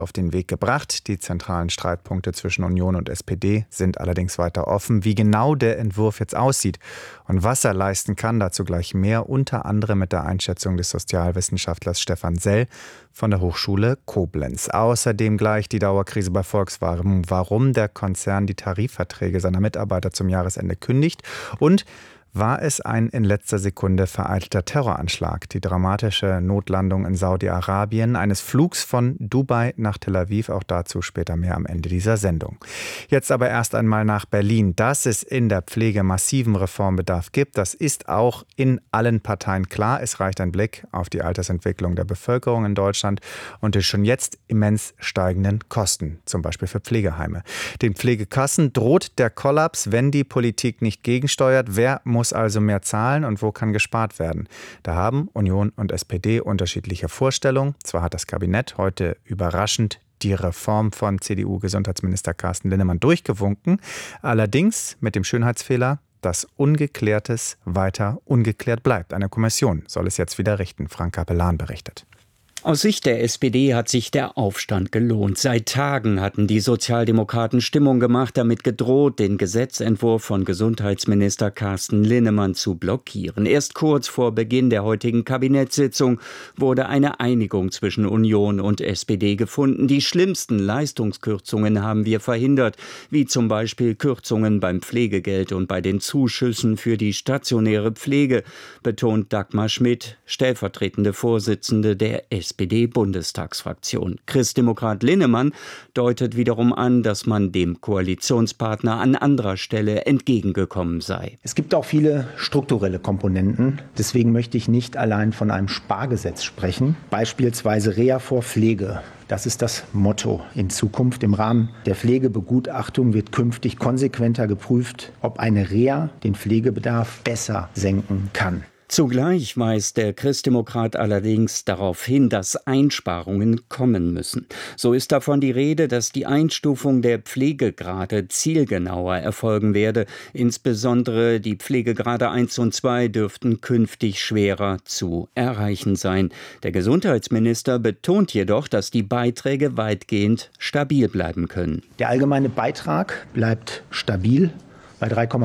auf den Weg gebracht. Die zentralen Streitpunkte zwischen Union und SPD sind allerdings weiter offen. Wie genau der Entwurf jetzt aussieht und was er leisten kann, dazu gleich mehr, unter anderem mit der Einschätzung des Sozialwissenschaftlers Stefan Sell von der Hochschule Koblenz. Außerdem gleich die Dauerkrise bei Volkswagen, warum der Konzern die Tarifverträge seiner Mitarbeiter zum Jahresende kündigt und war es ein in letzter Sekunde vereitelter Terroranschlag, die dramatische Notlandung in Saudi-Arabien, eines Flugs von Dubai nach Tel Aviv, auch dazu später mehr am Ende dieser Sendung. Jetzt aber erst einmal nach Berlin. Dass es in der Pflege massiven Reformbedarf gibt, das ist auch in allen Parteien klar. Es reicht ein Blick auf die Altersentwicklung der Bevölkerung in Deutschland und die schon jetzt immens steigenden Kosten, zum Beispiel für Pflegeheime. Den Pflegekassen droht der Kollaps, wenn die Politik nicht gegensteuert. Wer muss also mehr zahlen und wo kann gespart werden? Da haben Union und SPD unterschiedliche Vorstellungen. Zwar hat das Kabinett heute überraschend die Reform von CDU-Gesundheitsminister Carsten Linnemann durchgewunken, allerdings mit dem Schönheitsfehler, dass Ungeklärtes weiter ungeklärt bleibt. Eine Kommission soll es jetzt wieder richten. Frank Capellan berichtet. Aus Sicht der SPD hat sich der Aufstand gelohnt. Seit Tagen hatten die Sozialdemokraten Stimmung gemacht, damit gedroht, den Gesetzentwurf von Gesundheitsminister Carsten Linnemann zu blockieren. Erst kurz vor Beginn der heutigen Kabinettssitzung wurde eine Einigung zwischen Union und SPD gefunden. Die schlimmsten Leistungskürzungen haben wir verhindert, wie zum Beispiel Kürzungen beim Pflegegeld und bei den Zuschüssen für die stationäre Pflege, betont Dagmar Schmidt, stellvertretende Vorsitzende der SPD-Bundestagsfraktion. Christdemokrat Linnemann deutet wiederum an, dass man dem Koalitionspartner an anderer Stelle entgegengekommen sei. Es gibt auch viele strukturelle Komponenten. Deswegen möchte ich nicht allein von einem Spargesetz sprechen. Beispielsweise Reha vor Pflege. Das ist das Motto in Zukunft. Im Rahmen der Pflegebegutachtung wird künftig konsequenter geprüft, ob eine Reha den Pflegebedarf besser senken kann. Zugleich weist der Christdemokrat allerdings darauf hin, dass Einsparungen kommen müssen. So ist davon die Rede, dass die Einstufung der Pflegegrade zielgenauer erfolgen werde. Insbesondere die Pflegegrade 1 und 2 dürften künftig schwerer zu erreichen sein. Der Gesundheitsminister betont jedoch, dass die Beiträge weitgehend stabil bleiben können. Der allgemeine Beitrag bleibt stabil bei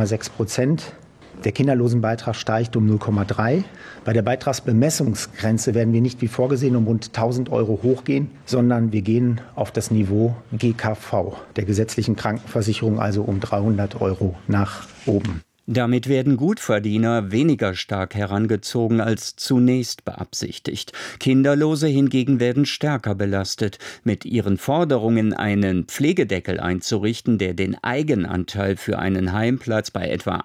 3,6%. Der Kinderlosenbeitrag steigt um 0,3. Bei der Beitragsbemessungsgrenze werden wir nicht wie vorgesehen um rund 1.000 € hochgehen, sondern wir gehen auf das Niveau GKV, der gesetzlichen Krankenversicherung, also um 300 € nach oben. Damit werden Gutverdiener weniger stark herangezogen als zunächst beabsichtigt. Kinderlose hingegen werden stärker belastet. Mit ihren Forderungen, einen Pflegedeckel einzurichten, der den Eigenanteil für einen Heimplatz bei etwa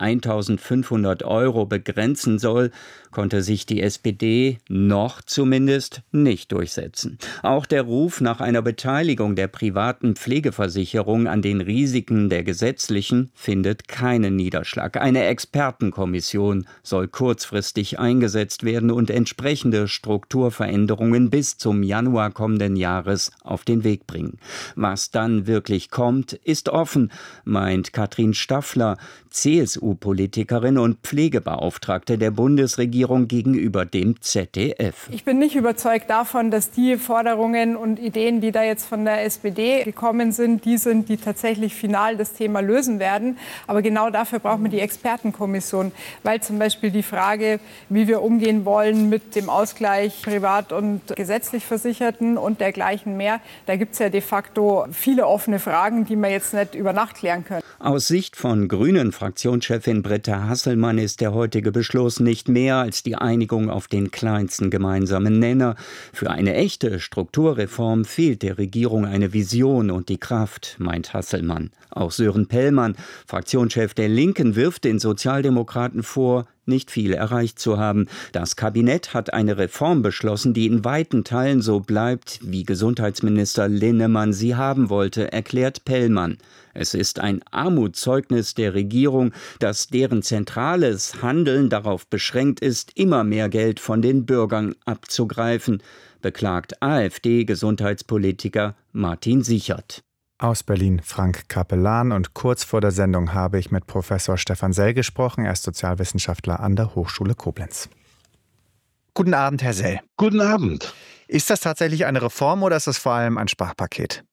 1.500 € begrenzen soll, konnte sich die SPD noch zumindest nicht durchsetzen. Auch der Ruf nach einer Beteiligung der privaten Pflegeversicherung an den Risiken der gesetzlichen findet keinen Niederschlag. Eine Expertenkommission soll kurzfristig eingesetzt werden und entsprechende Strukturveränderungen bis zum Januar kommenden Jahres auf den Weg bringen. Was dann wirklich kommt, ist offen, meint Katrin Staffler, CSU-Politikerin und Pflegebeauftragte der Bundesregierung gegenüber dem ZDF. Ich bin nicht überzeugt davon, dass die Forderungen und Ideen, die da jetzt von der SPD gekommen sind, die tatsächlich final das Thema lösen werden. Aber genau dafür brauchen wir die Expertenkommission, weil zum Beispiel die Frage, wie wir umgehen wollen mit dem Ausgleich privat und gesetzlich Versicherten und dergleichen mehr, da gibt es ja de facto viele offene Fragen, die wir jetzt nicht über Nacht klären können. Aus Sicht von Grünen Fraktionschefin Britta Hasselmann ist der heutige Beschluss nicht mehr als die Einigung auf den kleinsten gemeinsamen Nenner. Für eine echte Strukturreform fehlt der Regierung eine Vision und die Kraft, meint Hasselmann. Auch Sören Pellmann, Fraktionschef der Linken, wirft den Sozialdemokraten vor, nicht viel erreicht zu haben. Das Kabinett hat eine Reform beschlossen, die in weiten Teilen so bleibt, wie Gesundheitsminister Linnemann sie haben wollte, erklärt Pellmann. Es ist ein Armutszeugnis der Regierung, dass deren zentrales Handeln darauf beschränkt ist, immer mehr Geld von den Bürgern abzugreifen, beklagt AfD-Gesundheitspolitiker Martin Sichert. Aus Berlin Frank Capellan, und kurz vor der Sendung habe ich mit Professor Stefan Sell gesprochen. Er ist Sozialwissenschaftler an der Hochschule Koblenz. Guten Abend, Herr Sell. Guten Abend. Ist das tatsächlich eine Reform oder ist das vor allem ein Sparpaket?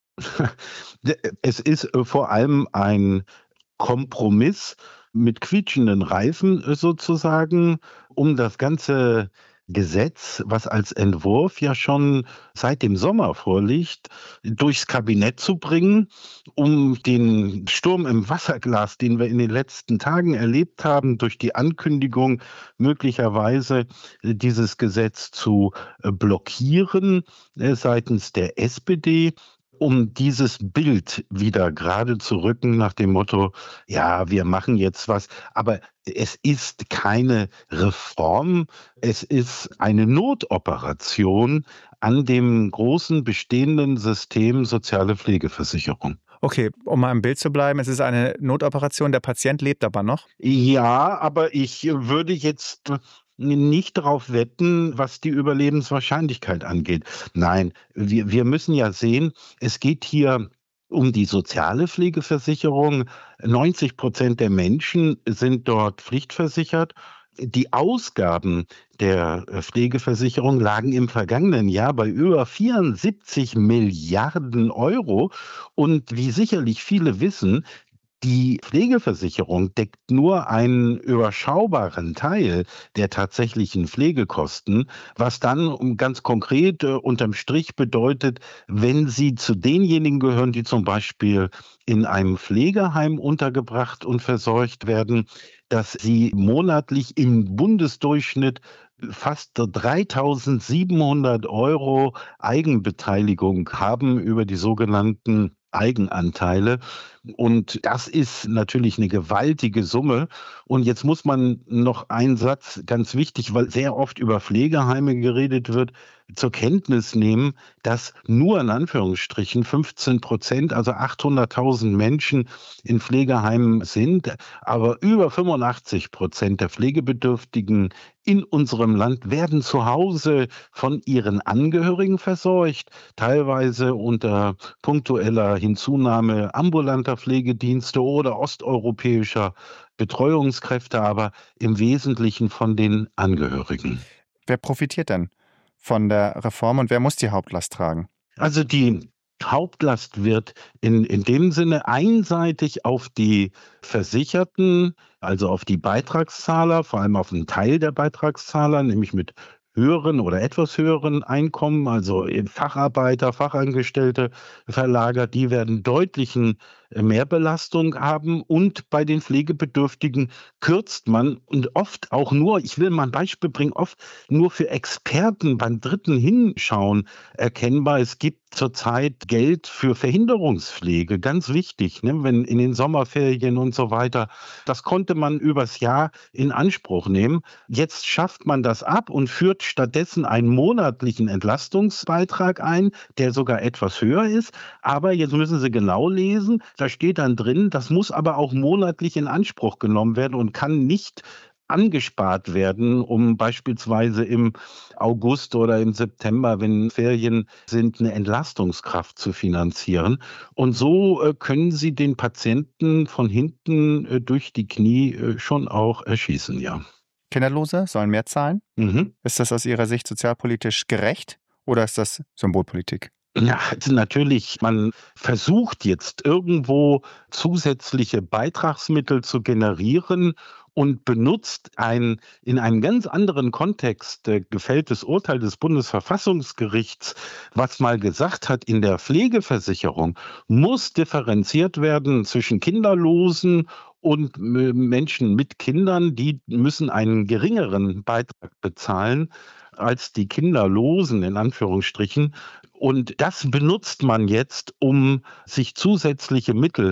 Es ist vor allem ein Kompromiss mit quietschenden Reifen sozusagen, um das ganze Gesetz, was als Entwurf ja schon seit dem Sommer vorliegt, durchs Kabinett zu bringen, um den Sturm im Wasserglas, den wir in den letzten Tagen erlebt haben, durch die Ankündigung möglicherweise dieses Gesetz zu blockieren seitens der SPD, um dieses Bild wieder gerade zu rücken nach dem Motto, ja, wir machen jetzt was, aber es ist keine Reform, es ist eine Notoperation an dem großen bestehenden System soziale Pflegeversicherung. Okay, um mal im Bild zu bleiben, es ist eine Notoperation, der Patient lebt aber noch? Ja, aber ich würde jetzt nicht darauf wetten, was die Überlebenswahrscheinlichkeit angeht. Nein, wir müssen ja sehen, es geht hier um die soziale Pflegeversicherung. 90% der Menschen sind dort pflichtversichert. Die Ausgaben der Pflegeversicherung lagen im vergangenen Jahr bei über 74 Milliarden Euro. Und wie sicherlich viele wissen, die Pflegeversicherung deckt nur einen überschaubaren Teil der tatsächlichen Pflegekosten, was dann ganz konkret unterm Strich bedeutet, wenn Sie zu denjenigen gehören, die zum Beispiel in einem Pflegeheim untergebracht und versorgt werden, dass Sie monatlich im Bundesdurchschnitt fast 3.700 Euro Eigenbeteiligung haben über die sogenannten Eigenanteile. Und das ist natürlich eine gewaltige Summe. Und jetzt muss man noch einen Satz, ganz wichtig, weil sehr oft über Pflegeheime geredet wird, zur Kenntnis nehmen, dass nur in Anführungsstrichen 15%, also 800.000 Menschen in Pflegeheimen sind, aber über 85% der Pflegebedürftigen in unserem Land werden zu Hause von ihren Angehörigen versorgt, teilweise unter punktueller Hinzunahme ambulanter Pflegedienste oder osteuropäischer Betreuungskräfte, aber im Wesentlichen von den Angehörigen. Wer profitiert denn von der Reform und wer muss die Hauptlast tragen? Also die Hauptlast wird in dem Sinne einseitig auf die Versicherten, also auf die Beitragszahler, vor allem auf einen Teil der Beitragszahler, nämlich mit höheren oder etwas höheren Einkommen, also Facharbeiter, Fachangestellte verlagert, die werden deutlichen Mehrbelastung haben. Und bei den Pflegebedürftigen kürzt man und oft auch nur, ich will mal ein Beispiel bringen, oft nur für Experten beim dritten Hinschauen erkennbar. Es gibt zurzeit Geld für Verhinderungspflege, ganz wichtig, ne? Wenn in den Sommerferien und so weiter. Das konnte man übers Jahr in Anspruch nehmen. Jetzt schafft man das ab und führt stattdessen einen monatlichen Entlastungsbeitrag ein, der sogar etwas höher ist. Aber jetzt müssen Sie genau lesen, da steht dann drin, das muss aber auch monatlich in Anspruch genommen werden und kann nicht angespart werden, um beispielsweise im August oder im September, wenn Ferien sind, eine Entlastungskraft zu finanzieren. Und so können Sie den Patienten von hinten durch die Knie schon auch erschießen, ja. Kinderlose sollen mehr zahlen? Mhm. Ist das aus Ihrer Sicht sozialpolitisch gerecht oder ist das Symbolpolitik? Ja, also natürlich, man versucht jetzt irgendwo zusätzliche Beitragsmittel zu generieren und benutzt ein in einem ganz anderen Kontext gefälltes Urteil des Bundesverfassungsgerichts, was mal gesagt hat, in der Pflegeversicherung muss differenziert werden zwischen Kinderlosen und Menschen mit Kindern, die müssen einen geringeren Beitrag bezahlen als die Kinderlosen in Anführungsstrichen. Und das benutzt man jetzt, um sich zusätzliche Mittel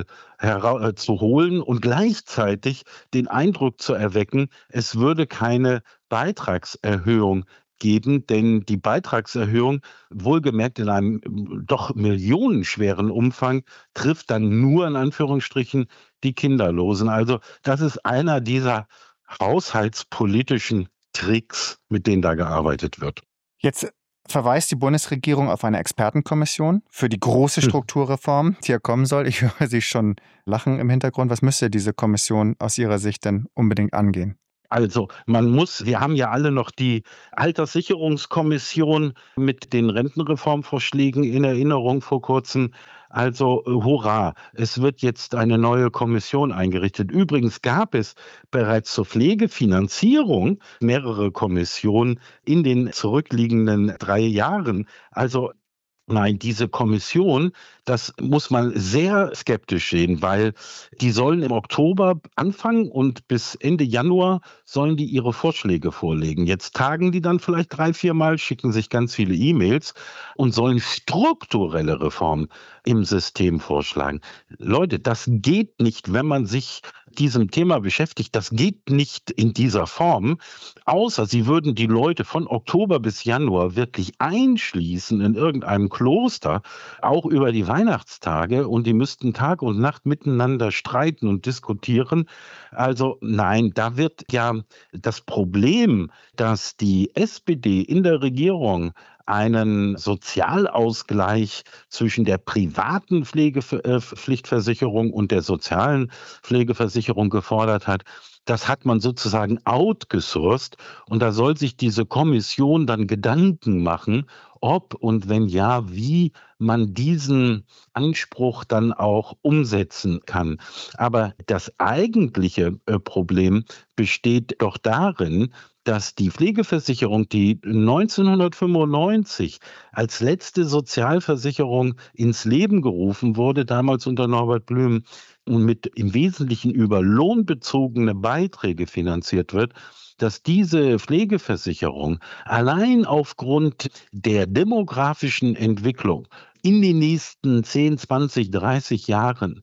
zu holen und gleichzeitig den Eindruck zu erwecken, es würde keine Beitragserhöhung geben, denn die Beitragserhöhung, wohlgemerkt in einem doch millionenschweren Umfang, trifft dann nur in Anführungsstrichen die Kinderlosen. Also das ist einer dieser haushaltspolitischen Tricks, mit denen da gearbeitet wird. Jetzt verweist die Bundesregierung auf eine Expertenkommission für die große Strukturreform, die ja kommen soll. Ich höre Sie schon lachen im Hintergrund. Was müsste diese Kommission aus Ihrer Sicht denn unbedingt angehen? Also wir haben ja alle noch die Alterssicherungskommission mit den Rentenreformvorschlägen in Erinnerung vor kurzem. Also hurra, es wird jetzt eine neue Kommission eingerichtet. Übrigens gab es bereits zur Pflegefinanzierung mehrere Kommissionen in den zurückliegenden 3 Jahren. Also nein, diese Kommission, das muss man sehr skeptisch sehen, weil die sollen im Oktober anfangen und bis Ende Januar sollen die ihre Vorschläge vorlegen. Jetzt tagen die dann vielleicht 3-4 Mal, schicken sich ganz viele E-Mails und sollen strukturelle Reformen im System vorschlagen. Leute, das geht nicht, wenn man sich diesem Thema beschäftigt. Das geht nicht in dieser Form, außer sie würden die Leute von Oktober bis Januar wirklich einschließen in irgendeinem Kloster, auch über die Weihnachtstage, und die müssten Tag und Nacht miteinander streiten und diskutieren. Also nein, da wird ja das Problem, dass die SPD in der Regierung einen Sozialausgleich zwischen der privaten Pflichtversicherung und der sozialen Pflegeversicherung gefordert hat, das hat man sozusagen outgesourced, und da soll sich diese Kommission dann Gedanken machen, ob und wenn ja, wie man diesen Anspruch dann auch umsetzen kann. Aber das eigentliche Problem besteht doch darin, dass die Pflegeversicherung, die 1995 als letzte Sozialversicherung ins Leben gerufen wurde, damals unter Norbert Blüm, und mit im Wesentlichen über lohnbezogene Beiträge finanziert wird, dass diese Pflegeversicherung allein aufgrund der demografischen Entwicklung in den nächsten 10, 20, 30 Jahren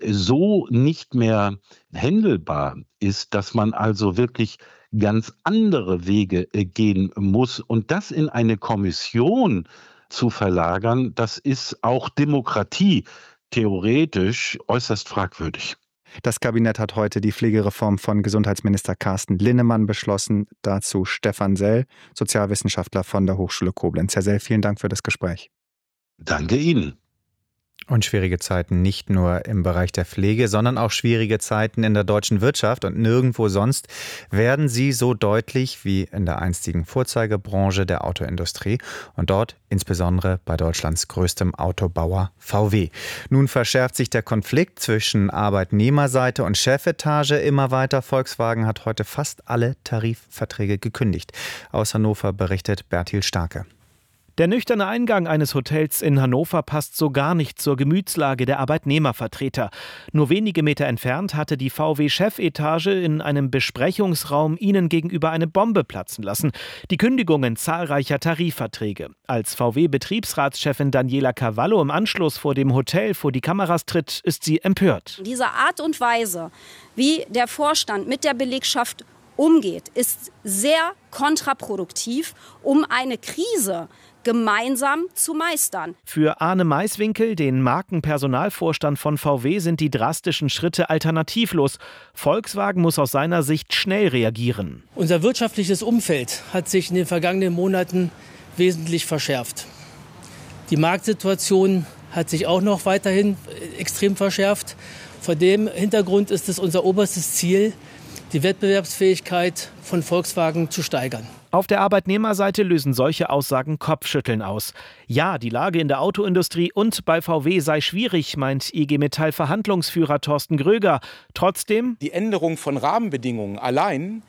so nicht mehr händelbar ist, dass man also wirklich ganz andere Wege gehen muss. Und das in eine Kommission zu verlagern, das ist auch Demokratie theoretisch äußerst fragwürdig. Das Kabinett hat heute die Pflegereform von Gesundheitsminister Carsten Linnemann beschlossen. Dazu Stefan Sell, Sozialwissenschaftler von der Hochschule Koblenz. Herr Sell, vielen Dank für das Gespräch. Danke Ihnen. Und schwierige Zeiten nicht nur im Bereich der Pflege, sondern auch schwierige Zeiten in der deutschen Wirtschaft, und nirgendwo sonst werden sie so deutlich wie in der einstigen Vorzeigebranche der Autoindustrie und dort insbesondere bei Deutschlands größtem Autobauer VW. Nun verschärft sich der Konflikt zwischen Arbeitnehmerseite und Chefetage immer weiter. Volkswagen hat heute fast alle Tarifverträge gekündigt. Aus Hannover berichtet Bertil Starke. Der nüchterne Eingang eines Hotels in Hannover passt so gar nicht zur Gemütslage der Arbeitnehmervertreter. Nur wenige Meter entfernt hatte die VW-Chefetage in einem Besprechungsraum ihnen gegenüber eine Bombe platzen lassen. Die Kündigungen zahlreicher Tarifverträge. Als VW-Betriebsratschefin Daniela Cavallo im Anschluss vor dem Hotel vor die Kameras tritt, ist sie empört. Diese Art und Weise, wie der Vorstand mit der Belegschaft umgeht, ist sehr kontraproduktiv, um eine Krise gemeinsam zu meistern. Für Arne Maiswinkel, den Markenpersonalvorstand von VW, sind die drastischen Schritte alternativlos. Volkswagen muss aus seiner Sicht schnell reagieren. Unser wirtschaftliches Umfeld hat sich in den vergangenen Monaten wesentlich verschärft. Die Marktsituation hat sich auch noch weiterhin extrem verschärft. Vor dem Hintergrund ist es unser oberstes Ziel, die Wettbewerbsfähigkeit von Volkswagen zu steigern. Auf der Arbeitnehmerseite lösen solche Aussagen Kopfschütteln aus. Ja, die Lage in der Autoindustrie und bei VW sei schwierig, meint IG Metall-Verhandlungsführer Thorsten Gröger. Trotzdem: Die Änderung von Rahmenbedingungen allein,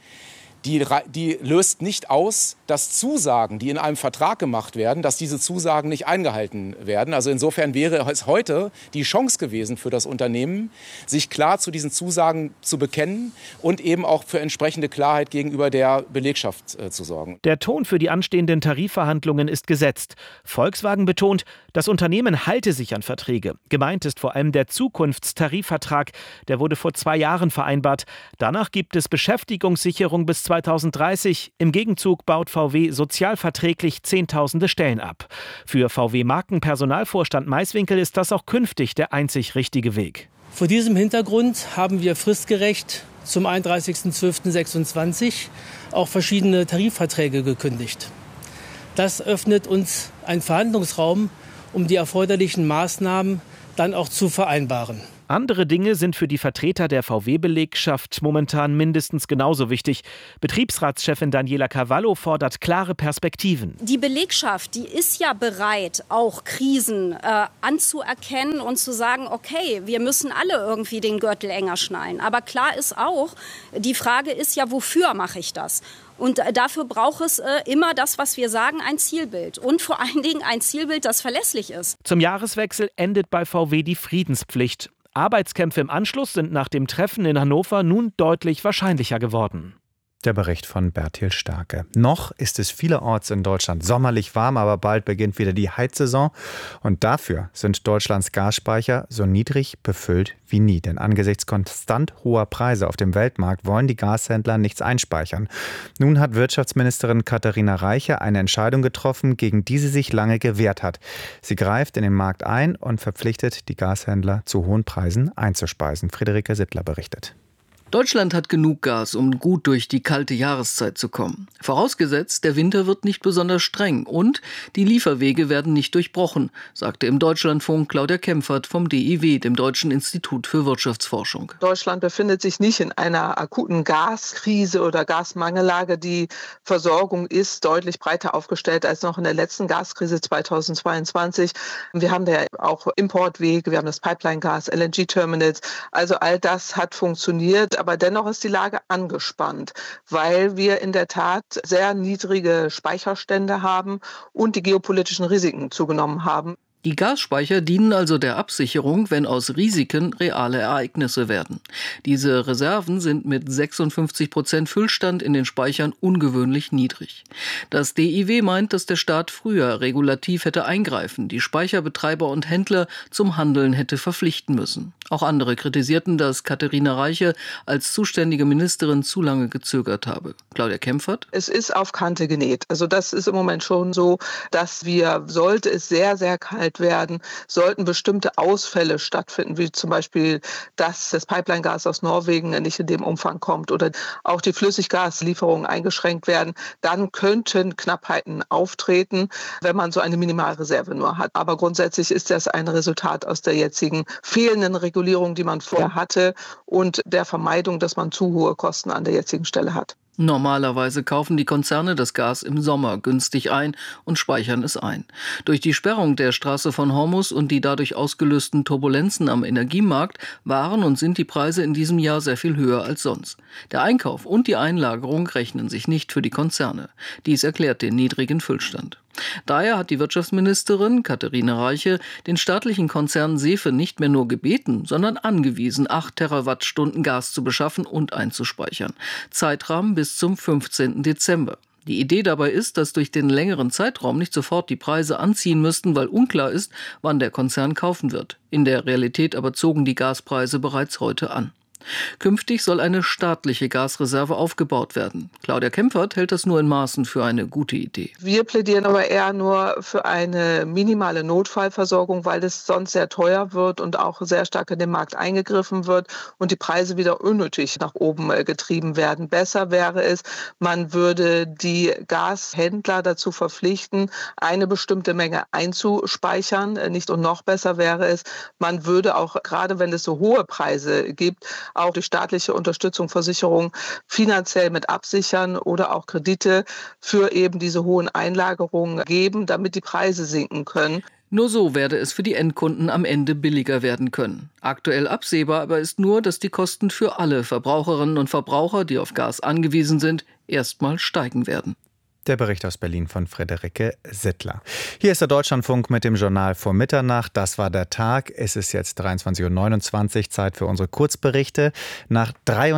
die löst nicht aus, dass Zusagen, die in einem Vertrag gemacht werden, dass diese Zusagen nicht eingehalten werden. Also insofern wäre es heute die Chance gewesen für das Unternehmen, sich klar zu diesen Zusagen zu bekennen und eben auch für entsprechende Klarheit gegenüber der Belegschaft zu sorgen. Der Ton für die anstehenden Tarifverhandlungen ist gesetzt. Volkswagen betont, das Unternehmen halte sich an Verträge. Gemeint ist vor allem der Zukunftstarifvertrag. Der wurde vor 2 Jahren vereinbart. Danach gibt es Beschäftigungssicherung bis 2030. Im Gegenzug baut VW sozialverträglich Zehntausende Stellen ab. Für VW-Markenpersonalvorstand Maiswinkel ist das auch künftig der einzig richtige Weg. Vor diesem Hintergrund haben wir fristgerecht zum 31.12.26 auch verschiedene Tarifverträge gekündigt. Das öffnet uns einen Verhandlungsraum, um die erforderlichen Maßnahmen dann auch zu vereinbaren. Andere Dinge sind für die Vertreter der VW-Belegschaft momentan mindestens genauso wichtig. Betriebsratschefin Daniela Cavallo fordert klare Perspektiven. Die Belegschaft, die ist ja bereit, auch Krisen anzuerkennen und zu sagen, okay, wir müssen alle irgendwie den Gürtel enger schnallen. Aber klar ist auch, die Frage ist ja, wofür mache ich das? Und dafür braucht es immer das, was wir sagen, ein Zielbild. Und vor allen Dingen ein Zielbild, das verlässlich ist. Zum Jahreswechsel endet bei VW die Friedenspflicht. Arbeitskämpfe im Anschluss sind nach dem Treffen in Hannover nun deutlich wahrscheinlicher geworden. Der Bericht von Bertil Starke. Noch ist es vielerorts in Deutschland sommerlich warm, aber bald beginnt wieder die Heizsaison. Und dafür sind Deutschlands Gasspeicher so niedrig befüllt wie nie. Denn angesichts konstant hoher Preise auf dem Weltmarkt wollen die Gashändler nichts einspeichern. Nun hat Wirtschaftsministerin Katharina Reiche eine Entscheidung getroffen, gegen die sie sich lange gewehrt hat. Sie greift in den Markt ein und verpflichtet die Gashändler zu hohen Preisen einzuspeisen. Friederike Sittler berichtet. Deutschland hat genug Gas, um gut durch die kalte Jahreszeit zu kommen. Vorausgesetzt, der Winter wird nicht besonders streng und die Lieferwege werden nicht durchbrochen, sagte im Deutschlandfunk Claudia Kempfert vom DIW, dem Deutschen Institut für Wirtschaftsforschung. Deutschland befindet sich nicht in einer akuten Gaskrise oder Gasmangellage. Die Versorgung ist deutlich breiter aufgestellt als noch in der letzten Gaskrise 2022. Wir haben da auch Importwege, wir haben das Pipeline-Gas, LNG-Terminals. Also all das hat funktioniert. Aber dennoch ist die Lage angespannt, weil wir in der Tat sehr niedrige Speicherstände haben und die geopolitischen Risiken zugenommen haben. Die Gasspeicher dienen also der Absicherung, wenn aus Risiken reale Ereignisse werden. Diese Reserven sind mit 56% Füllstand in den Speichern ungewöhnlich niedrig. Das DIW meint, dass der Staat früher regulativ hätte eingreifen, die Speicherbetreiber und Händler zum Handeln hätte verpflichten müssen. Auch andere kritisierten, dass Katharina Reiche als zuständige Ministerin zu lange gezögert habe. Claudia Kempfert? Es ist auf Kante genäht. Also das ist im Moment schon so, dass wir, sollte es sehr, sehr kalt werden, sollten bestimmte Ausfälle stattfinden, wie zum Beispiel, dass das Pipeline-Gas aus Norwegen nicht in dem Umfang kommt oder auch die Flüssiggaslieferungen eingeschränkt werden, dann könnten Knappheiten auftreten, wenn man so eine Minimalreserve nur hat. Aber grundsätzlich ist das ein Resultat aus der jetzigen fehlenden Regulierung, die man vorher hatte und der Vermeidung, dass man zu hohe Kosten an der jetzigen Stelle hat. Normalerweise kaufen die Konzerne das Gas im Sommer günstig ein und speichern es ein. Durch die Sperrung der Straße von Hormuz und die dadurch ausgelösten Turbulenzen am Energiemarkt waren und sind die Preise in diesem Jahr sehr viel höher als sonst. Der Einkauf und die Einlagerung rechnen sich nicht für die Konzerne. Dies erklärt den niedrigen Füllstand. Daher hat die Wirtschaftsministerin Katharina Reiche den staatlichen Konzern SEFE nicht mehr nur gebeten, sondern angewiesen, 8 Terawattstunden Gas zu beschaffen und einzuspeichern. Zeitrahmen bis zum 15. Dezember. Die Idee dabei ist, dass durch den längeren Zeitraum nicht sofort die Preise anziehen müssten, weil unklar ist, wann der Konzern kaufen wird. In der Realität aber zogen die Gaspreise bereits heute an. Künftig soll eine staatliche Gasreserve aufgebaut werden. Claudia Kempfert hält das nur in Maßen für eine gute Idee. Wir plädieren aber eher nur für eine minimale Notfallversorgung, weil es sonst sehr teuer wird und auch sehr stark in den Markt eingegriffen wird und die Preise wieder unnötig nach oben getrieben werden. Besser wäre es, man würde die Gashändler dazu verpflichten, eine bestimmte Menge einzuspeichern. Nicht und noch besser wäre es, man würde auch, gerade wenn es so hohe Preise gibt, auch durch staatliche Unterstützung, Versicherung finanziell mit absichern oder auch Kredite für eben diese hohen Einlagerungen geben, damit die Preise sinken können. Nur so werde es für die Endkunden am Ende billiger werden können. Aktuell absehbar aber ist nur, dass die Kosten für alle Verbraucherinnen und Verbraucher, die auf Gas angewiesen sind, erstmal steigen werden. Der Bericht aus Berlin von Friederike Sittler. Hier ist der Deutschlandfunk mit dem Journal vor Mitternacht. Das war der Tag. Es ist jetzt 23:29 Uhr, Zeit für unsere Kurzberichte. Nach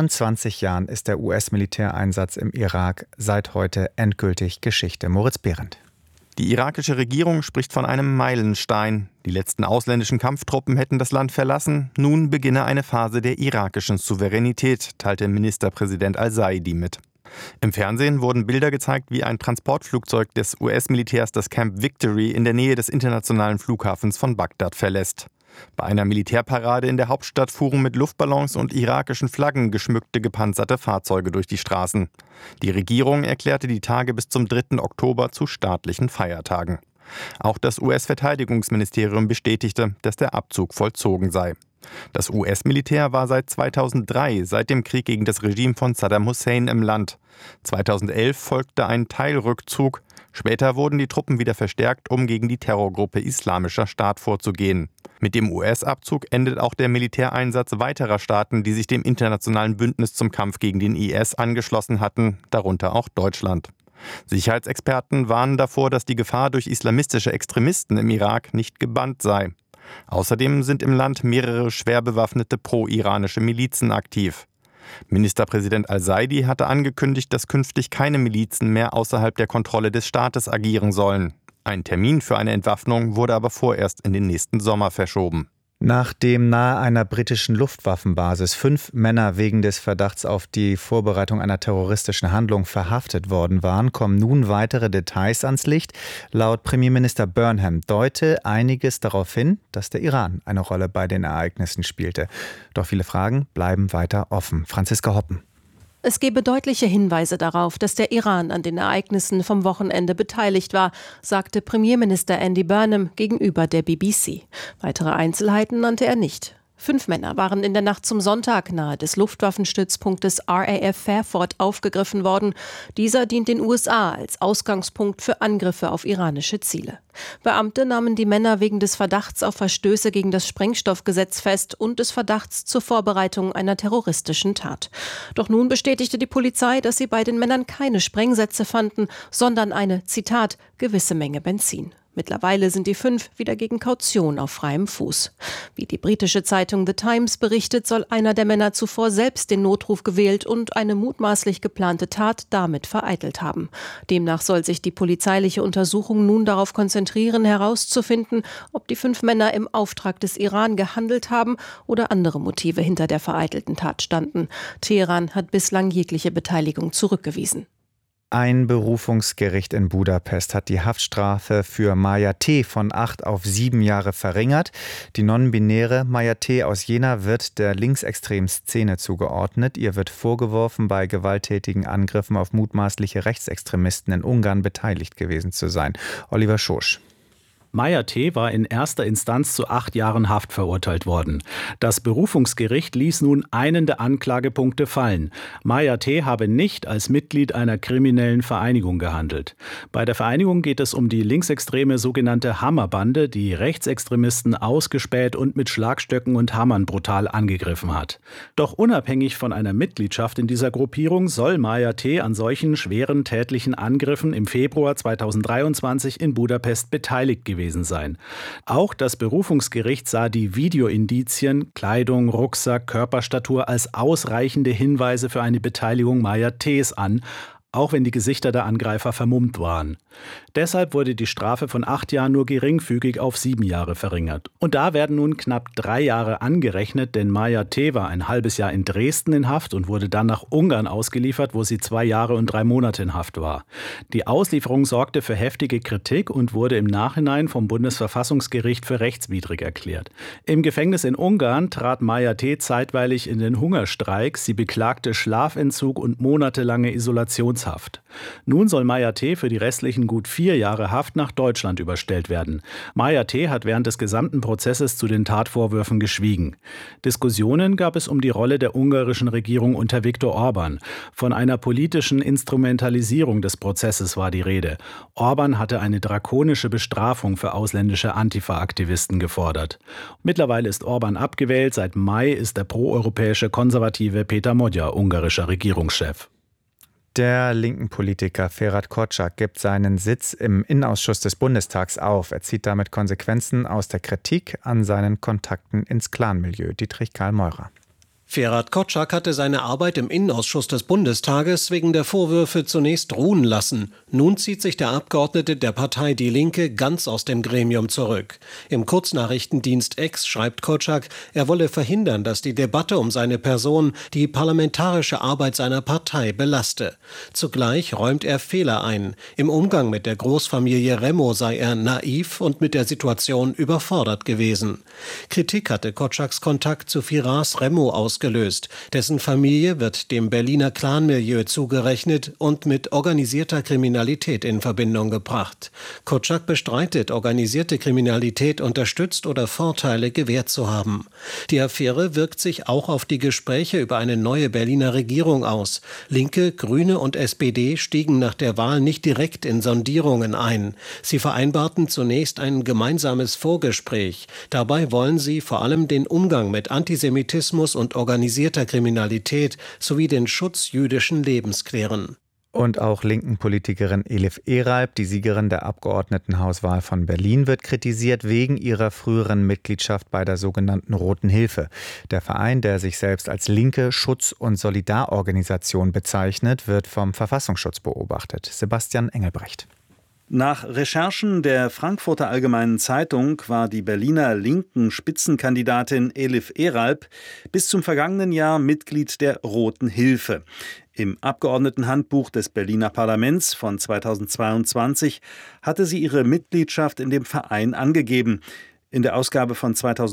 23 Jahren ist der US-Militäreinsatz im Irak seit heute endgültig Geschichte. Moritz Behrendt. Die irakische Regierung spricht von einem Meilenstein. Die letzten ausländischen Kampftruppen hätten das Land verlassen. Nun beginne eine Phase der irakischen Souveränität, teilte Ministerpräsident al-Saidi mit. Im Fernsehen wurden Bilder gezeigt, wie ein Transportflugzeug des US-Militärs das Camp Victory in der Nähe des internationalen Flughafens von Bagdad verlässt. Bei einer Militärparade in der Hauptstadt fuhren mit Luftballons und irakischen Flaggen geschmückte gepanzerte Fahrzeuge durch die Straßen. Die Regierung erklärte die Tage bis zum 3. Oktober zu staatlichen Feiertagen. Auch das US-Verteidigungsministerium bestätigte, dass der Abzug vollzogen sei. Das US-Militär war seit 2003, seit dem Krieg gegen das Regime von Saddam Hussein im Land. 2011 folgte ein Teilrückzug. Später wurden die Truppen wieder verstärkt, um gegen die Terrorgruppe Islamischer Staat vorzugehen. Mit dem US-Abzug endet auch der Militäreinsatz weiterer Staaten, die sich dem internationalen Bündnis zum Kampf gegen den IS angeschlossen hatten, darunter auch Deutschland. Sicherheitsexperten warnen davor, dass die Gefahr durch islamistische Extremisten im Irak nicht gebannt sei. Außerdem sind im Land mehrere schwer bewaffnete pro-iranische Milizen aktiv. Ministerpräsident al-Saidi hatte angekündigt, dass künftig keine Milizen mehr außerhalb der Kontrolle des Staates agieren sollen. Ein Termin für eine Entwaffnung wurde aber vorerst in den nächsten Sommer verschoben. Nachdem nahe einer britischen Luftwaffenbasis 5 Männer wegen des Verdachts auf die Vorbereitung einer terroristischen Handlung verhaftet worden waren, kommen nun weitere Details ans Licht. Laut Premierminister Burnham deute einiges darauf hin, dass der Iran eine Rolle bei den Ereignissen spielte. Doch viele Fragen bleiben weiter offen. Franziska Hoppen. Es gebe deutliche Hinweise darauf, dass der Iran an den Ereignissen vom Wochenende beteiligt war, sagte Premierminister Andy Burnham gegenüber der BBC. Weitere Einzelheiten nannte er nicht. 5 Männer waren in der Nacht zum Sonntag nahe des Luftwaffenstützpunktes RAF Fairford aufgegriffen worden. Dieser dient den USA als Ausgangspunkt für Angriffe auf iranische Ziele. Beamte nahmen die Männer wegen des Verdachts auf Verstöße gegen das Sprengstoffgesetz fest und des Verdachts zur Vorbereitung einer terroristischen Tat. Doch nun bestätigte die Polizei, dass sie bei den Männern keine Sprengsätze fanden, sondern eine, Zitat, gewisse Menge Benzin. Mittlerweile sind die 5 wieder gegen Kaution auf freiem Fuß. Wie die britische Zeitung The Times berichtet, soll einer der Männer zuvor selbst den Notruf gewählt und eine mutmaßlich geplante Tat damit vereitelt haben. Demnach soll sich die polizeiliche Untersuchung nun darauf konzentrieren, herauszufinden, ob die 5 Männer im Auftrag des Iran gehandelt haben oder andere Motive hinter der vereitelten Tat standen. Teheran hat bislang jegliche Beteiligung zurückgewiesen. Ein Berufungsgericht in Budapest hat die Haftstrafe für Maja T. von 8 auf 7 Jahre verringert. Die non-binäre Maja T. aus Jena wird der linksextremen Szene zugeordnet. Ihr wird vorgeworfen, bei gewalttätigen Angriffen auf mutmaßliche Rechtsextremisten in Ungarn beteiligt gewesen zu sein. Oliver Schosch. Maja T. war in erster Instanz zu 8 Jahren Haft verurteilt worden. Das Berufungsgericht ließ nun einen der Anklagepunkte fallen. Maja T. habe nicht als Mitglied einer kriminellen Vereinigung gehandelt. Bei der Vereinigung geht es um die linksextreme sogenannte Hammerbande, die Rechtsextremisten ausgespäht und mit Schlagstöcken und Hammern brutal angegriffen hat. Doch unabhängig von einer Mitgliedschaft in dieser Gruppierung soll Maja T. an solchen schweren tätlichen Angriffen im Februar 2023 in Budapest beteiligt gewesen sein. Auch das Berufungsgericht sah die Videoindizien, Kleidung, Rucksack, Körperstatur als ausreichende Hinweise für eine Beteiligung Maja T.s an, auch wenn die Gesichter der Angreifer vermummt waren. Deshalb wurde die Strafe von 8 Jahren nur geringfügig auf 7 Jahre verringert. Und da werden nun knapp 3 Jahre angerechnet, denn Maja T. war ein halbes Jahr in Dresden in Haft und wurde dann nach Ungarn ausgeliefert, wo sie 2 Jahre und 3 Monate in Haft war. Die Auslieferung sorgte für heftige Kritik und wurde im Nachhinein vom Bundesverfassungsgericht für rechtswidrig erklärt. Im Gefängnis in Ungarn trat Maja T. zeitweilig in den Hungerstreik. Sie beklagte Schlafentzug und monatelange Isolationshaft. Nun soll Maja T. für die restlichen gut 4 Jahre Haft nach Deutschland überstellt werden. Maja T. hat während des gesamten Prozesses zu den Tatvorwürfen geschwiegen. Diskussionen gab es um die Rolle der ungarischen Regierung unter Viktor Orban. Von einer politischen Instrumentalisierung des Prozesses war die Rede. Orban hatte eine drakonische Bestrafung für ausländische Antifa-Aktivisten gefordert. Mittlerweile ist Orban abgewählt. Seit Mai ist der proeuropäische Konservative Péter Magyar ungarischer Regierungschef. Der linken Politiker Ferhat Kocak gibt seinen Sitz im Innenausschuss des Bundestags auf. Er zieht damit Konsequenzen aus der Kritik an seinen Kontakten ins Clanmilieu. Dietrich Karl Meurer. Ferhat Kocak hatte seine Arbeit im Innenausschuss des Bundestages wegen der Vorwürfe zunächst ruhen lassen. Nun zieht sich der Abgeordnete der Partei Die Linke ganz aus dem Gremium zurück. Im Kurznachrichtendienst X schreibt Kocak, er wolle verhindern, dass die Debatte um seine Person die parlamentarische Arbeit seiner Partei belaste. Zugleich räumt er Fehler ein. Im Umgang mit der Großfamilie Remo sei er naiv und mit der Situation überfordert gewesen. Kritik hatte Kocaks Kontakt zu Firas Remo ausgelöst. ausgelöst. Dessen Familie wird dem Berliner Clanmilieu zugerechnet und mit organisierter Kriminalität in Verbindung gebracht. Kotschak bestreitet, organisierte Kriminalität unterstützt oder Vorteile gewährt zu haben. Die Affäre wirkt sich auch auf die Gespräche über eine neue Berliner Regierung aus. Linke, Grüne und SPD stiegen nach der Wahl nicht direkt in Sondierungen ein. Sie vereinbarten zunächst ein gemeinsames Vorgespräch. Dabei wollen sie vor allem den Umgang mit Antisemitismus und organisierter Kriminalität sowie den Schutz jüdischen Lebens klären. Und auch linken Politikerin Elif Eralp, die Siegerin der Abgeordnetenhauswahl von Berlin, wird kritisiert wegen ihrer früheren Mitgliedschaft bei der sogenannten Roten Hilfe. Der Verein, der sich selbst als linke Schutz- und Solidarorganisation bezeichnet, wird vom Verfassungsschutz beobachtet. Sebastian Engelbrecht. Nach Recherchen der Frankfurter Allgemeinen Zeitung war die Berliner linken Spitzenkandidatin Elif Eralp bis zum vergangenen Jahr Mitglied der Roten Hilfe. Im Abgeordnetenhandbuch des Berliner Parlaments von 2022 hatte sie ihre Mitgliedschaft in dem Verein angegeben, in der Ausgabe von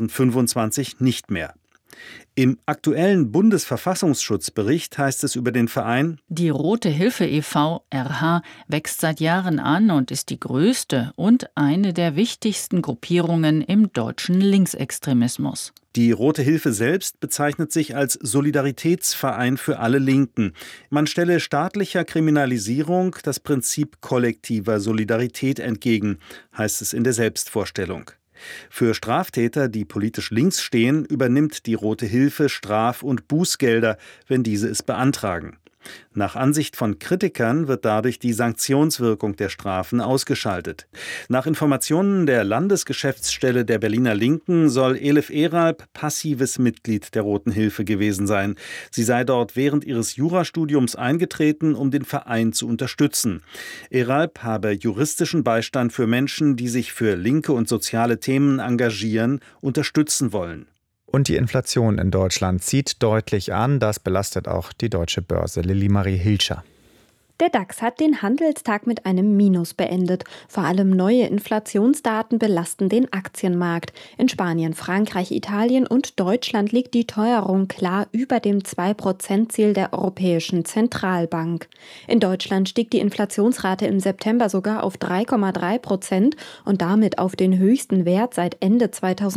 2025 nicht mehr. Im aktuellen Bundesverfassungsschutzbericht heißt es über den Verein: Die Rote Hilfe e.V. RH wächst seit Jahren an und ist die größte und eine der wichtigsten Gruppierungen im deutschen Linksextremismus. Die Rote Hilfe selbst bezeichnet sich als Solidaritätsverein für alle Linken. Man stelle staatlicher Kriminalisierung das Prinzip kollektiver Solidarität entgegen, heißt es in der Selbstvorstellung. Für Straftäter, die politisch links stehen, übernimmt die Rote Hilfe Straf- und Bußgelder, wenn diese es beantragen. Nach Ansicht von Kritikern wird dadurch die Sanktionswirkung der Strafen ausgeschaltet. Nach Informationen der Landesgeschäftsstelle der Berliner Linken soll Elif Eralp passives Mitglied der Roten Hilfe gewesen sein. Sie sei dort während ihres Jurastudiums eingetreten, um den Verein zu unterstützen. Eralp habe juristischen Beistand für Menschen, die sich für linke und soziale Themen engagieren, unterstützen wollen. Und die Inflation in Deutschland zieht deutlich an. Das belastet auch die deutsche Börse. Lilly-Marie Hilscher. Der DAX hat den Handelstag mit einem Minus beendet. Vor allem neue Inflationsdaten belasten den Aktienmarkt. In Spanien, Frankreich, Italien und Deutschland liegt die Teuerung klar über dem 2%-Ziel der Europäischen Zentralbank. In Deutschland stieg die Inflationsrate im September sogar auf 3,3% und damit auf den höchsten Wert seit Ende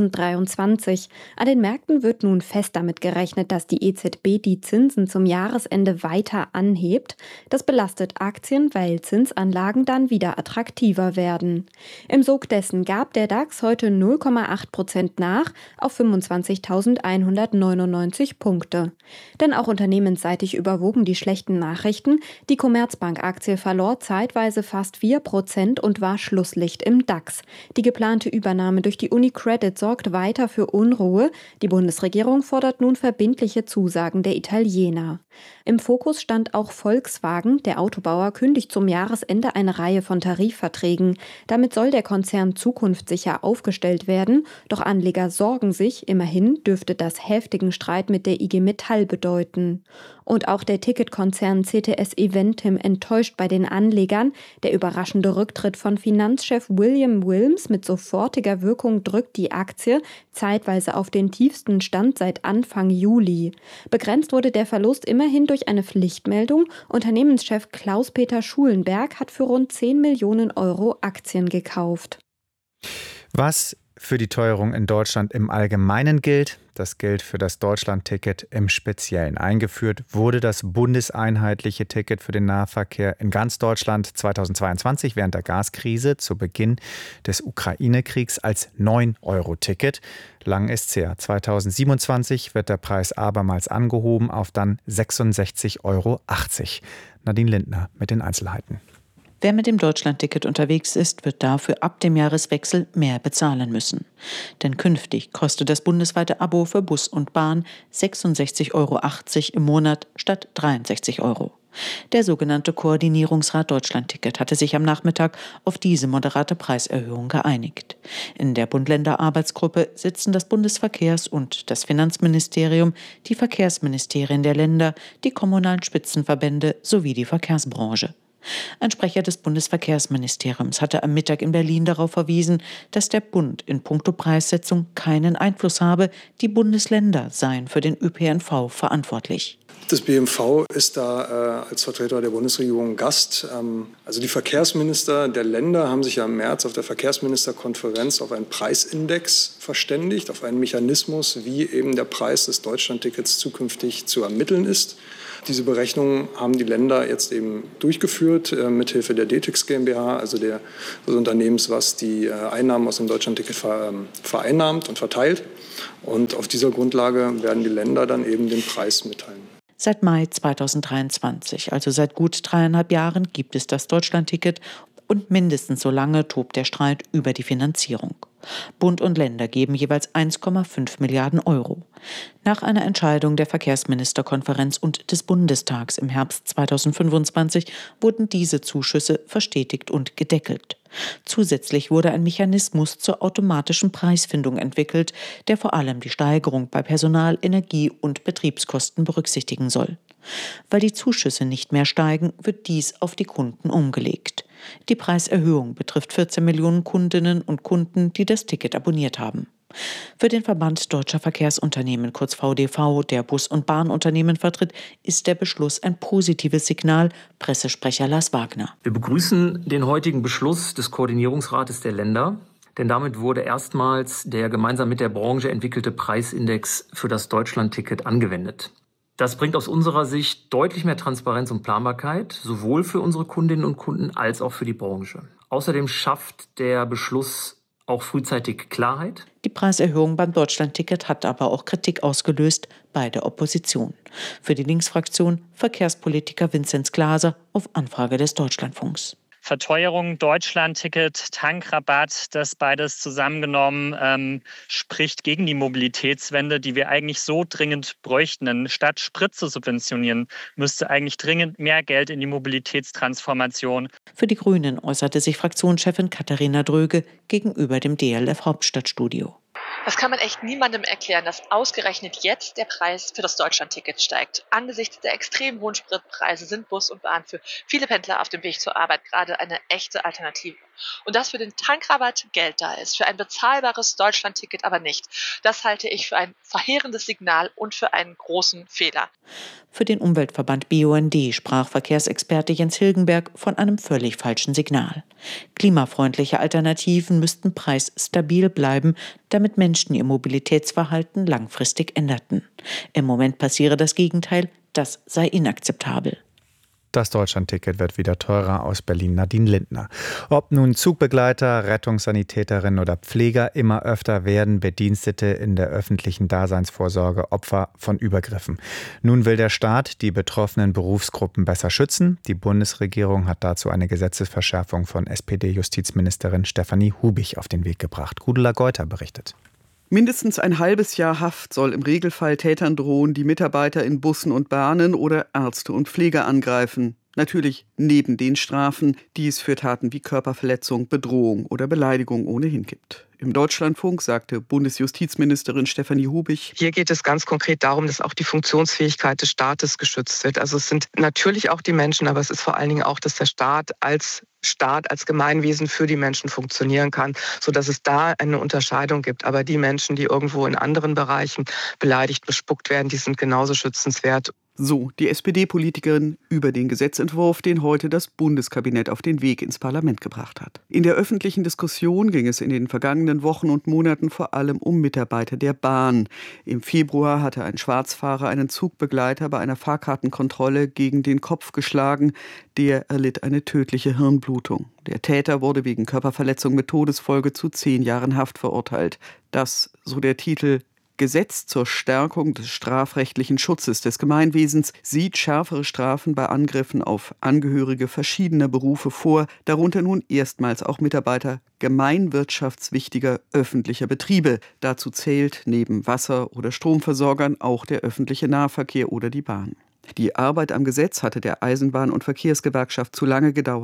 2023. An den Märkten wird nun fest damit gerechnet, dass die EZB die Zinsen zum Jahresende weiter anhebt. Das belastet Aktien, weil Zinsanlagen dann wieder attraktiver werden. Im Sog dessen gab der DAX heute 0,8% nach auf 25.199 Punkte. Denn auch unternehmensseitig überwogen die schlechten Nachrichten. Die Commerzbank-Aktie verlor zeitweise fast 4% und war Schlusslicht im DAX. Die geplante Übernahme durch die UniCredit sorgt weiter für Unruhe. Die Bundesregierung fordert nun verbindliche Zusagen der Italiener. Im Fokus stand auch Volkswagen. Der Autobauer kündigt zum Jahresende eine Reihe von Tarifverträgen. Damit soll der Konzern zukunftssicher aufgestellt werden. Doch Anleger sorgen sich, immerhin dürfte das heftigen Streit mit der IG Metall bedeuten. Und auch der Ticketkonzern CTS Eventim enttäuscht bei den Anlegern. Der überraschende Rücktritt von Finanzchef William Wilms mit sofortiger Wirkung drückt die Aktie zeitweise auf den tiefsten Stand seit Anfang Juli. Begrenzt wurde der Verlust immerhin durch eine Pflichtmeldung. Unternehmenschef Klaus-Peter Schulenberg hat für rund 10 Millionen Euro Aktien gekauft. Was für die Teuerung in Deutschland im Allgemeinen gilt, das gilt für das Deutschland-Ticket im Speziellen. Eingeführt wurde das bundeseinheitliche Ticket für den Nahverkehr in ganz Deutschland 2022 während der Gaskrise zu Beginn des Ukraine-Kriegs als 9-Euro-Ticket. Lang ist's her. 2027 wird der Preis abermals angehoben auf dann 66,80 Euro. Nadine Lindner mit den Einzelheiten. Wer mit dem Deutschlandticket unterwegs ist, wird dafür ab dem Jahreswechsel mehr bezahlen müssen. Denn künftig kostet das bundesweite Abo für Bus und Bahn 66,80 Euro im Monat statt 63 Euro. Der sogenannte Koordinierungsrat Deutschlandticket hatte sich am Nachmittag auf diese moderate Preiserhöhung geeinigt. In der Bund-Länder-Arbeitsgruppe sitzen das Bundesverkehrs- und das Finanzministerium, die Verkehrsministerien der Länder, die kommunalen Spitzenverbände sowie die Verkehrsbranche. Ein Sprecher des Bundesverkehrsministeriums hatte am Mittag in Berlin darauf verwiesen, dass der Bund in puncto Preissetzung keinen Einfluss habe. Die Bundesländer seien für den ÖPNV verantwortlich. Das BMV ist da als Vertreter der Bundesregierung Gast. Also die Verkehrsminister der Länder haben sich ja im März auf der Verkehrsministerkonferenz auf einen Preisindex verständigt, auf einen Mechanismus, wie eben der Preis des Deutschlandtickets zukünftig zu ermitteln ist. Diese Berechnungen haben die Länder jetzt eben durchgeführt, mithilfe der DTIX GmbH, also des Unternehmens, was die Einnahmen aus dem Deutschlandticket vereinnahmt und verteilt. Und auf dieser Grundlage werden die Länder dann eben den Preis mitteilen. Seit Mai 2023, also seit gut 3,5 Jahren, gibt es das Deutschlandticket und mindestens so lange tobt der Streit über die Finanzierung. Bund und Länder geben jeweils 1,5 Milliarden Euro. Nach einer Entscheidung der Verkehrsministerkonferenz und des Bundestags im Herbst 2025 wurden diese Zuschüsse verstetigt und gedeckelt. Zusätzlich wurde ein Mechanismus zur automatischen Preisfindung entwickelt, der vor allem die Steigerung bei Personal-, Energie- und Betriebskosten berücksichtigen soll. Weil die Zuschüsse nicht mehr steigen, wird dies auf die Kunden umgelegt. Die Preiserhöhung betrifft 14 Millionen Kundinnen und Kunden, die das Ticket abonniert haben. Für den Verband Deutscher Verkehrsunternehmen, kurz VDV, der Bus- und Bahnunternehmen vertritt, ist der Beschluss ein positives Signal. Pressesprecher Lars Wagner. Wir begrüßen den heutigen Beschluss des Koordinierungsrates der Länder, denn damit wurde erstmals der gemeinsam mit der Branche entwickelte Preisindex für das Deutschlandticket angewendet. Das bringt aus unserer Sicht deutlich mehr Transparenz und Planbarkeit, sowohl für unsere Kundinnen und Kunden als auch für die Branche. Außerdem schafft der Beschluss auch frühzeitig Klarheit. Die Preiserhöhung beim Deutschlandticket hat aber auch Kritik ausgelöst bei der Opposition. Für die Linksfraktion Verkehrspolitiker Vinzenz Glaser auf Anfrage des Deutschlandfunks. Verteuerung, Deutschlandticket, Tankrabatt, das beides zusammengenommen spricht gegen die Mobilitätswende, die wir eigentlich so dringend bräuchten. Denn statt Sprit zu subventionieren, müsste eigentlich dringend mehr Geld in die Mobilitätstransformation. Für die Grünen äußerte sich Fraktionschefin Katharina Dröge gegenüber dem DLF Hauptstadtstudio. Das kann man echt niemandem erklären, dass ausgerechnet jetzt der Preis für das Deutschlandticket steigt. Angesichts der extrem hohen Spritpreise sind Bus und Bahn für viele Pendler auf dem Weg zur Arbeit gerade eine echte Alternative. Und dass für den Tankrabatt Geld da ist, für ein bezahlbares Deutschlandticket aber nicht. Das halte ich für ein verheerendes Signal und für einen großen Fehler. Für den Umweltverband BUND sprach Verkehrsexperte Jens Hilgenberg von einem völlig falschen Signal. Klimafreundliche Alternativen müssten preisstabil bleiben, damit Menschen ihr Mobilitätsverhalten langfristig änderten. Im Moment passiere das Gegenteil, das sei inakzeptabel. Das Deutschlandticket wird wieder teurer, aus Berlin Nadine Lindner. Ob nun Zugbegleiter, Rettungssanitäterinnen oder Pfleger, immer öfter werden Bedienstete in der öffentlichen Daseinsvorsorge Opfer von Übergriffen. Nun will der Staat die betroffenen Berufsgruppen besser schützen. Die Bundesregierung hat dazu eine Gesetzesverschärfung von SPD-Justizministerin Stefanie Hubich auf den Weg gebracht. Gudula Geuter berichtet. Mindestens ein halbes Jahr Haft soll im Regelfall Tätern drohen, die Mitarbeiter in Bussen und Bahnen oder Ärzte und Pfleger angreifen. Natürlich neben den Strafen, die es für Taten wie Körperverletzung, Bedrohung oder Beleidigung ohnehin gibt. Im Deutschlandfunk sagte Bundesjustizministerin Stefanie Hubich: Hier geht es ganz konkret darum, dass auch die Funktionsfähigkeit des Staates geschützt wird. Also es sind natürlich auch die Menschen, aber es ist vor allen Dingen auch, dass der Staat, als Gemeinwesen für die Menschen funktionieren kann, sodass es da eine Unterscheidung gibt. Aber die Menschen, die irgendwo in anderen Bereichen beleidigt, bespuckt werden, die sind genauso schützenswert. So die SPD-Politikerin über den Gesetzentwurf, den heute das Bundeskabinett auf den Weg ins Parlament gebracht hat. In der öffentlichen Diskussion ging es in den vergangenen Wochen und Monaten vor allem um Mitarbeiter der Bahn. Im Februar hatte ein Schwarzfahrer einen Zugbegleiter bei einer Fahrkartenkontrolle gegen den Kopf geschlagen. Der erlitt eine tödliche Hirnblutung. Der Täter wurde wegen Körperverletzung mit Todesfolge zu 10 Jahren Haft verurteilt. Das, so der Titel, Gesetz zur Stärkung des strafrechtlichen Schutzes des Gemeinwesens sieht schärfere Strafen bei Angriffen auf Angehörige verschiedener Berufe vor, darunter nun erstmals auch Mitarbeiter gemeinwirtschaftswichtiger öffentlicher Betriebe. Dazu zählt neben Wasser- oder Stromversorgern auch der öffentliche Nahverkehr oder die Bahn. Die Arbeit am Gesetz hatte der Eisenbahn- und Verkehrsgewerkschaft zu lange gedauert.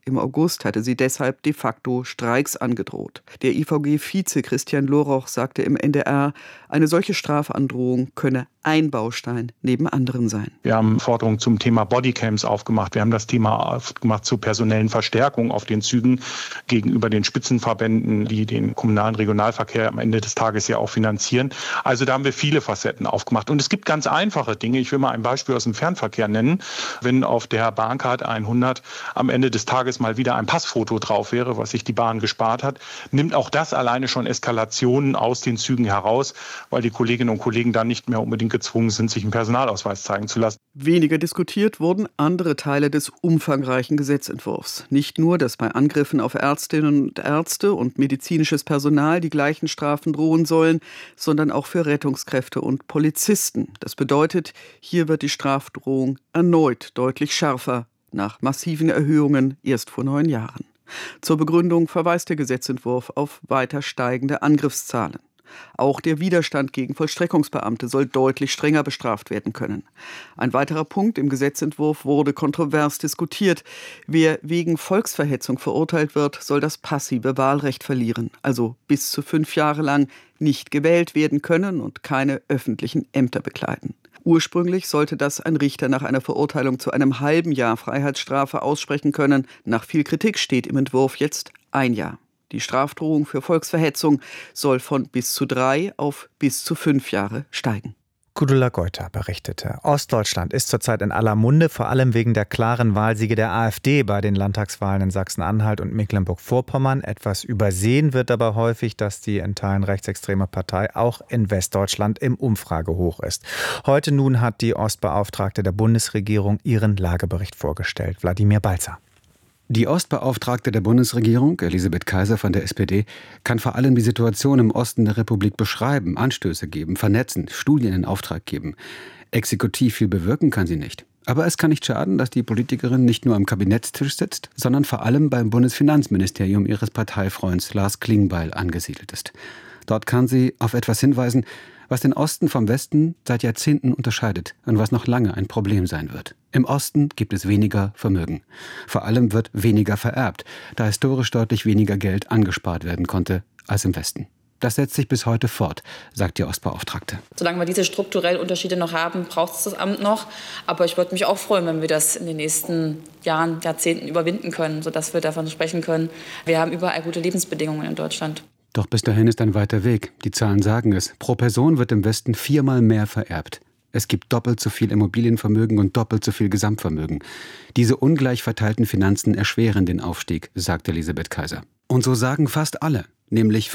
Im August hatte sie deshalb de facto Streiks angedroht. Der IVG-Vize Christian Loroch sagte im NDR, eine solche Strafandrohung könne ein Baustein neben anderen sein. Wir haben Forderungen zum Thema Bodycams aufgemacht. Wir haben das Thema aufgemacht zur personellen Verstärkung auf den Zügen gegenüber den Spitzenverbänden, die den kommunalen Regionalverkehr am Ende des Tages ja auch finanzieren. Also da haben wir viele Facetten aufgemacht. Und es gibt ganz einfache Dinge. Ich will mal ein Beispiel aus dem Fernverkehr nennen. Wenn auf der Bahncard 100 am Ende des Tages mal wieder ein Passfoto drauf wäre, was sich die Bahn gespart hat, nimmt auch das alleine schon Eskalationen aus den Zügen heraus, weil die Kolleginnen und Kollegen dann nicht mehr unbedingt gezwungen sind, sich einen Personalausweis zeigen zu lassen. Weniger diskutiert wurden andere Teile des umfangreichen Gesetzentwurfs. Nicht nur, dass bei Angriffen auf Ärztinnen und Ärzte und medizinisches Personal die gleichen Strafen drohen sollen, sondern auch für Rettungskräfte und Polizisten. Das bedeutet, hier wird die Strafdrohung erneut deutlich schärfer, nach massiven Erhöhungen erst vor 9 Jahren. Zur Begründung verweist der Gesetzentwurf auf weiter steigende Angriffszahlen. Auch der Widerstand gegen Vollstreckungsbeamte soll deutlich strenger bestraft werden können. Ein weiterer Punkt im Gesetzentwurf wurde kontrovers diskutiert. Wer wegen Volksverhetzung verurteilt wird, soll das passive Wahlrecht verlieren, also bis zu 5 Jahre lang nicht gewählt werden können und keine öffentlichen Ämter bekleiden. Ursprünglich sollte das ein Richter nach einer Verurteilung zu einem halben Jahr Freiheitsstrafe aussprechen können. Nach viel Kritik steht im Entwurf jetzt 1 Jahr. Die Strafdrohung für Volksverhetzung soll von bis zu 3 auf bis zu 5 Jahre steigen. Gudula Goiter berichtete. Ostdeutschland ist zurzeit in aller Munde, vor allem wegen der klaren Wahlsiege der AfD bei den Landtagswahlen in Sachsen-Anhalt und Mecklenburg-Vorpommern. Etwas übersehen wird aber häufig, dass die in Teilen rechtsextreme Partei auch in Westdeutschland im Umfragehoch ist. Heute nun hat die Ostbeauftragte der Bundesregierung ihren Lagebericht vorgestellt. Wladimir Balzer. Die Ostbeauftragte der Bundesregierung, Elisabeth Kaiser von der SPD, kann vor allem die Situation im Osten der Republik beschreiben, Anstöße geben, vernetzen, Studien in Auftrag geben. Exekutiv viel bewirken kann sie nicht. Aber es kann nicht schaden, dass die Politikerin nicht nur am Kabinettstisch sitzt, sondern vor allem beim Bundesfinanzministerium ihres Parteifreunds Lars Klingbeil angesiedelt ist. Dort kann sie auf etwas hinweisen, was den Osten vom Westen seit Jahrzehnten unterscheidet und was noch lange ein Problem sein wird. Im Osten gibt es weniger Vermögen. Vor allem wird weniger vererbt, da historisch deutlich weniger Geld angespart werden konnte als im Westen. Das setzt sich bis heute fort, sagt die Ostbeauftragte. Solange wir diese strukturellen Unterschiede noch haben, braucht es das Amt noch. Aber ich würde mich auch freuen, wenn wir das in den nächsten Jahren, Jahrzehnten überwinden können, sodass wir davon sprechen können, wir haben überall gute Lebensbedingungen in Deutschland. Doch bis dahin ist ein weiter Weg. Die Zahlen sagen es. Pro Person wird im Westen 4-mal mehr vererbt. Es gibt doppelt so viel Immobilienvermögen und doppelt so viel Gesamtvermögen. Diese ungleich verteilten Finanzen erschweren den Aufstieg, sagt Elisabeth Kaiser. Und so sagen fast alle, nämlich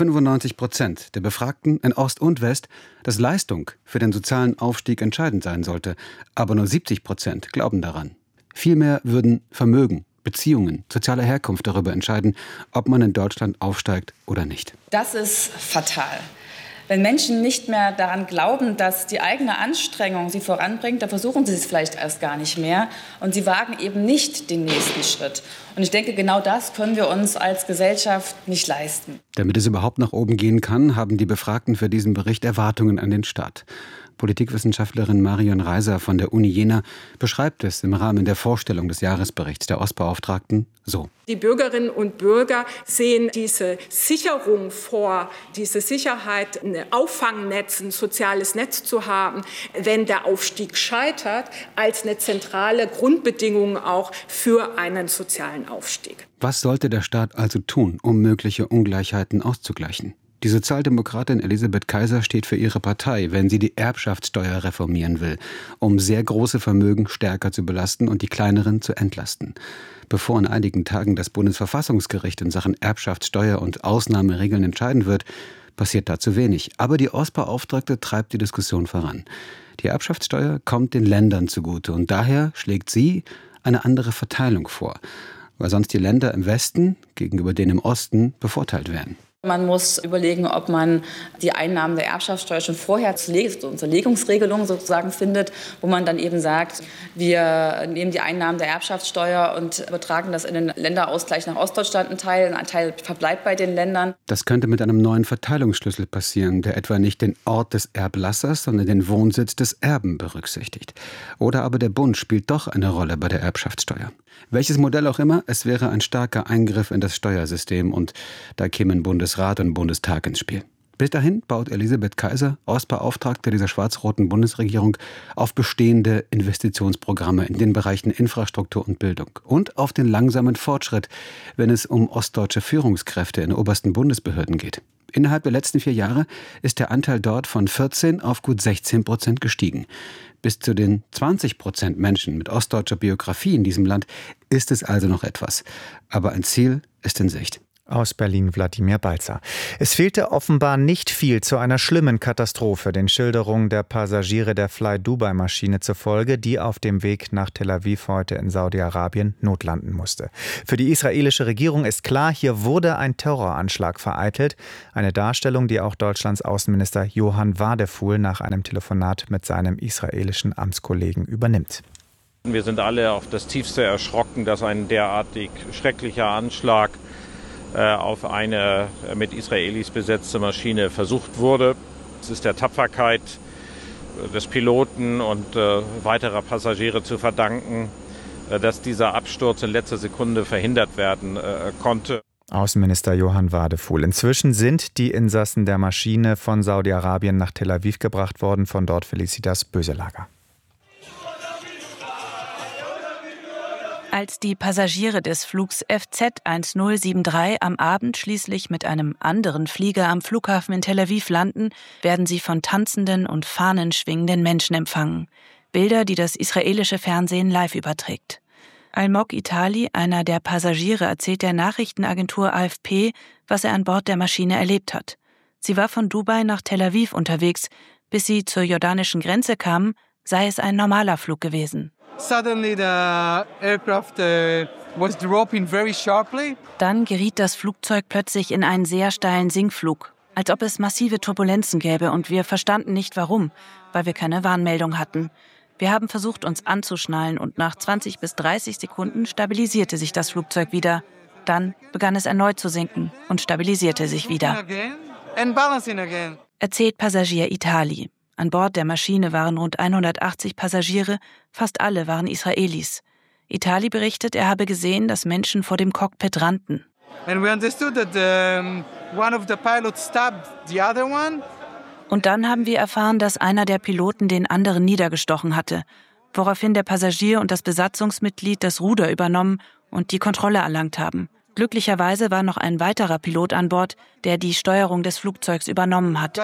95% der Befragten in Ost und West, dass Leistung für den sozialen Aufstieg entscheidend sein sollte. Aber nur 70% glauben daran. Vielmehr würden Vermögen, Beziehungen, soziale Herkunft darüber entscheiden, ob man in Deutschland aufsteigt oder nicht. Das ist fatal. Wenn Menschen nicht mehr daran glauben, dass die eigene Anstrengung sie voranbringt, dann versuchen sie es vielleicht erst gar nicht mehr und sie wagen eben nicht den nächsten Schritt. Und ich denke, genau das können wir uns als Gesellschaft nicht leisten. Damit es überhaupt nach oben gehen kann, haben die Befragten für diesen Bericht Erwartungen an den Staat. Politikwissenschaftlerin Marion Reiser von der Uni Jena beschreibt es im Rahmen der Vorstellung des Jahresberichts der Ostbeauftragten so. Die Bürgerinnen und Bürger sehen diese Sicherung vor, diese Sicherheit, ein Auffangnetz, ein soziales Netz zu haben, wenn der Aufstieg scheitert, als eine zentrale Grundbedingung auch für einen sozialen Aufstieg. Was sollte der Staat also tun, um mögliche Ungleichheiten auszugleichen? Die Sozialdemokratin Elisabeth Kaiser steht für ihre Partei, wenn sie die Erbschaftssteuer reformieren will, um sehr große Vermögen stärker zu belasten und die kleineren zu entlasten. Bevor in einigen Tagen das Bundesverfassungsgericht in Sachen Erbschaftssteuer und Ausnahmeregeln entscheiden wird, passiert dazu wenig. Aber die Ostbeauftragte treibt die Diskussion voran. Die Erbschaftssteuer kommt den Ländern zugute und daher schlägt sie eine andere Verteilung vor, weil sonst die Länder im Westen gegenüber denen im Osten bevorteilt werden. Man muss überlegen, ob man die Einnahmen der Erbschaftssteuer schon vorher zur Legungsregelung sozusagen findet, wo man dann eben sagt, wir nehmen die Einnahmen der Erbschaftssteuer und übertragen das in den Länderausgleich nach Ostdeutschland ein Teil verbleibt bei den Ländern. Das könnte mit einem neuen Verteilungsschlüssel passieren, der etwa nicht den Ort des Erblassers, sondern den Wohnsitz des Erben berücksichtigt. Oder aber der Bund spielt doch eine Rolle bei der Erbschaftssteuer. Welches Modell auch immer, es wäre ein starker Eingriff in das Steuersystem und da kämen Bundesrat und Bundestag ins Spiel. Bis dahin baut Elisabeth Kaiser, Ostbeauftragte dieser schwarz-roten Bundesregierung, auf bestehende Investitionsprogramme in den Bereichen Infrastruktur und Bildung und auf den langsamen Fortschritt, wenn es um ostdeutsche Führungskräfte in obersten Bundesbehörden geht. Innerhalb der letzten 4 Jahre ist der Anteil dort von 14 auf gut 16% gestiegen. Bis zu den 20% Menschen mit ostdeutscher Biografie in diesem Land ist es also noch etwas. Aber ein Ziel ist in Sicht. Aus Berlin Wladimir Balzer. Es fehlte offenbar nicht viel zu einer schlimmen Katastrophe, den Schilderungen der Passagiere der Fly-Dubai-Maschine zufolge, die auf dem Weg nach Tel Aviv heute in Saudi-Arabien notlanden musste. Für die israelische Regierung ist klar, hier wurde ein Terroranschlag vereitelt. Eine Darstellung, die auch Deutschlands Außenminister Johann Wadefuhl nach einem Telefonat mit seinem israelischen Amtskollegen übernimmt. Wir sind alle auf das Tiefste erschrocken, dass ein derartig schrecklicher Anschlag auf eine mit Israelis besetzte Maschine versucht wurde. Es ist der Tapferkeit des Piloten und weiterer Passagiere zu verdanken, dass dieser Absturz in letzter Sekunde verhindert werden konnte. Außenminister Johann Wadefuhl. Inzwischen sind die Insassen der Maschine von Saudi-Arabien nach Tel Aviv gebracht worden, von dort Felicitas Böselager. Als die Passagiere des Flugs FZ 1073 am Abend schließlich mit einem anderen Flieger am Flughafen in Tel Aviv landen, werden sie von tanzenden und fahnenschwingenden Menschen empfangen. Bilder, die das israelische Fernsehen live überträgt. Almog Itali, einer der Passagiere, erzählt der Nachrichtenagentur AFP, was er an Bord der Maschine erlebt hat. Sie war von Dubai nach Tel Aviv unterwegs. Bis sie zur jordanischen Grenze kamen, sei es ein normaler Flug gewesen. Dann geriet das Flugzeug plötzlich in einen sehr steilen Sinkflug, als ob es massive Turbulenzen gäbe, und wir verstanden nicht warum, weil wir keine Warnmeldung hatten. Wir haben versucht, uns anzuschnallen, und nach 20 bis 30 Sekunden stabilisierte sich das Flugzeug wieder. Dann begann es erneut zu sinken und stabilisierte sich wieder. Erzählt Passagier Itali. An Bord der Maschine waren rund 180 Passagiere, fast alle waren Israelis. Itali berichtet, er habe gesehen, dass Menschen vor dem Cockpit rannten. Und dann haben wir erfahren, dass einer der Piloten den anderen niedergestochen hatte, woraufhin der Passagier und das Besatzungsmitglied das Ruder übernommen und die Kontrolle erlangt haben. Glücklicherweise war noch ein weiterer Pilot an Bord, der die Steuerung des Flugzeugs übernommen hat.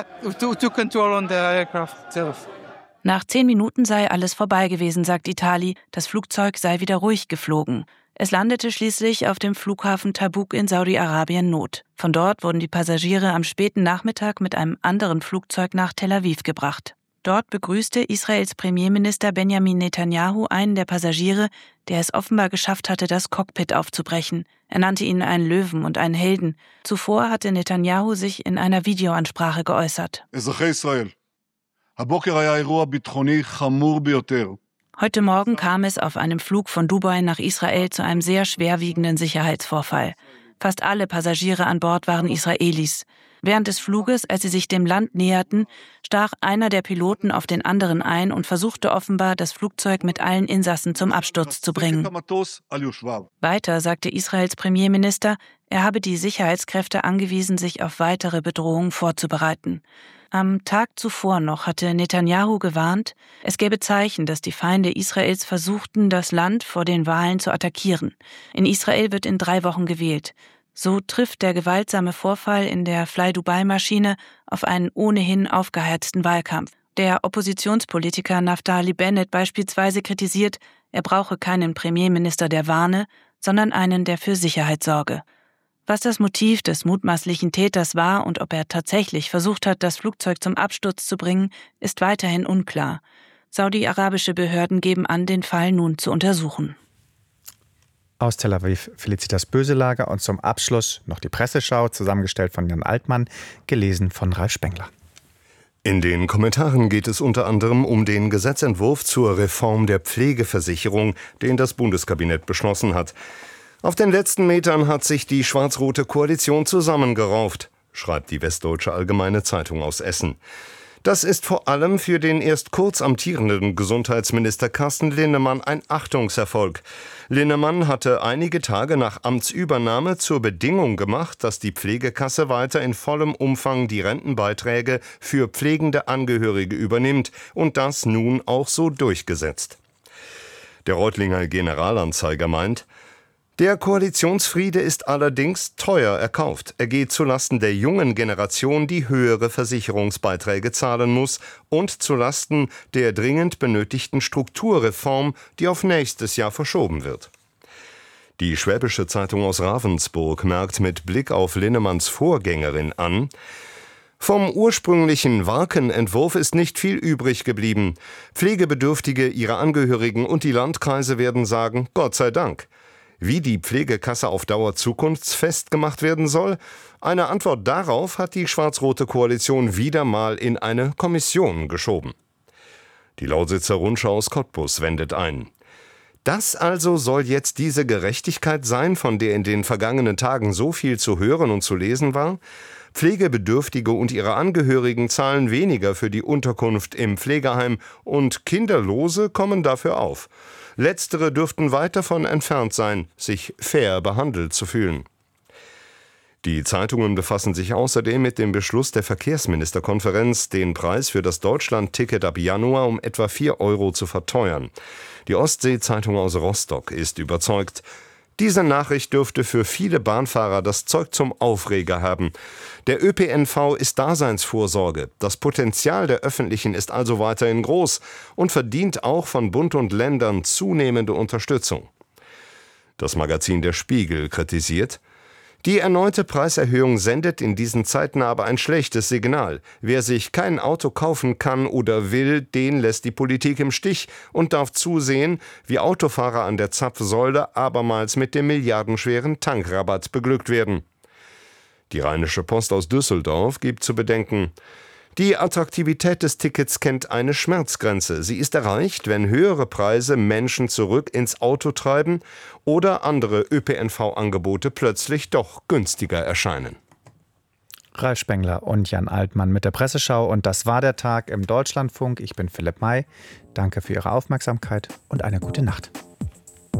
Nach 10 Minuten sei alles vorbei gewesen, sagt Itali. Das Flugzeug sei wieder ruhig geflogen. Es landete schließlich auf dem Flughafen Tabuk in Saudi-Arabien Not. Von dort wurden die Passagiere am späten Nachmittag mit einem anderen Flugzeug nach Tel Aviv gebracht. Dort begrüßte Israels Premierminister Benjamin Netanyahu einen der Passagiere, der es offenbar geschafft hatte, das Cockpit aufzubrechen. Er nannte ihn einen Löwen und einen Helden. Zuvor hatte Netanyahu sich in einer Videoansprache geäußert. Heute Morgen kam es auf einem Flug von Dubai nach Israel zu einem sehr schwerwiegenden Sicherheitsvorfall. Fast alle Passagiere an Bord waren Israelis. Während des Fluges, als sie sich dem Land näherten, stach einer der Piloten auf den anderen ein und versuchte offenbar, das Flugzeug mit allen Insassen zum Absturz zu bringen. Weiter sagte Israels Premierminister, er habe die Sicherheitskräfte angewiesen, sich auf weitere Bedrohungen vorzubereiten. Am Tag zuvor noch hatte Netanyahu gewarnt, es gäbe Zeichen, dass die Feinde Israels versuchten, das Land vor den Wahlen zu attackieren. In Israel wird in 3 Wochen gewählt. So trifft der gewaltsame Vorfall in der Fly-Dubai-Maschine auf einen ohnehin aufgeheizten Wahlkampf. Der Oppositionspolitiker Naftali Bennett beispielsweise kritisiert, er brauche keinen Premierminister, der warne, sondern einen, der für Sicherheit sorge. Was das Motiv des mutmaßlichen Täters war und ob er tatsächlich versucht hat, das Flugzeug zum Absturz zu bringen, ist weiterhin unklar. Saudi-arabische Behörden geben an, den Fall nun zu untersuchen. Aus Tel Aviv Felicitas Böselager und zum Abschluss noch die Presseschau, zusammengestellt von Jan Altmann, gelesen von Ralf Spengler. In den Kommentaren geht es unter anderem um den Gesetzentwurf zur Reform der Pflegeversicherung, den das Bundeskabinett beschlossen hat. Auf den letzten Metern hat sich die schwarz-rote Koalition zusammengerauft, schreibt die Westdeutsche Allgemeine Zeitung aus Essen. Das ist vor allem für den erst kurz amtierenden Gesundheitsminister Carsten Linnemann ein Achtungserfolg. Linnemann hatte einige Tage nach Amtsübernahme zur Bedingung gemacht, dass die Pflegekasse weiter in vollem Umfang die Rentenbeiträge für pflegende Angehörige übernimmt und das nun auch so durchgesetzt. Der Reutlinger Generalanzeiger meint, der Koalitionsfriede ist allerdings teuer erkauft. Er geht zulasten der jungen Generation, die höhere Versicherungsbeiträge zahlen muss, und zulasten der dringend benötigten Strukturreform, die auf nächstes Jahr verschoben wird. Die Schwäbische Zeitung aus Ravensburg merkt mit Blick auf Linnemanns Vorgängerin an: Vom ursprünglichen Warkenentwurf ist nicht viel übrig geblieben. Pflegebedürftige, ihre Angehörigen und die Landkreise werden sagen, Gott sei Dank. Wie die Pflegekasse auf Dauer zukunftsfest gemacht werden soll? Eine Antwort darauf hat die schwarz-rote Koalition wieder mal in eine Kommission geschoben. Die Lausitzer Rundschau aus Cottbus wendet ein. Das also soll jetzt diese Gerechtigkeit sein, von der in den vergangenen Tagen so viel zu hören und zu lesen war? Pflegebedürftige und ihre Angehörigen zahlen weniger für die Unterkunft im Pflegeheim und Kinderlose kommen dafür auf. Letztere dürften weit davon entfernt sein, sich fair behandelt zu fühlen. Die Zeitungen befassen sich außerdem mit dem Beschluss der Verkehrsministerkonferenz, den Preis für das Deutschland-Ticket ab Januar um etwa 4 € zu verteuern. Die Ostsee-Zeitung aus Rostock ist überzeugt, diese Nachricht dürfte für viele Bahnfahrer das Zeug zum Aufreger haben. Der ÖPNV ist Daseinsvorsorge. Das Potenzial der Öffentlichen ist also weiterhin groß und verdient auch von Bund und Ländern zunehmende Unterstützung. Das Magazin Der Spiegel kritisiert: Die erneute Preiserhöhung sendet in diesen Zeiten aber ein schlechtes Signal. Wer sich kein Auto kaufen kann oder will, den lässt die Politik im Stich und darf zusehen, wie Autofahrer an der Zapfsäule abermals mit dem milliardenschweren Tankrabatt beglückt werden. Die Rheinische Post aus Düsseldorf gibt zu bedenken: Die Attraktivität des Tickets kennt eine Schmerzgrenze. Sie ist erreicht, wenn höhere Preise Menschen zurück ins Auto treiben oder andere ÖPNV-Angebote plötzlich doch günstiger erscheinen. Ralf Spengler und Jan Altmann mit der Presseschau. Und das war der Tag im Deutschlandfunk. Ich bin Philipp May. Danke für Ihre Aufmerksamkeit und eine gute Nacht.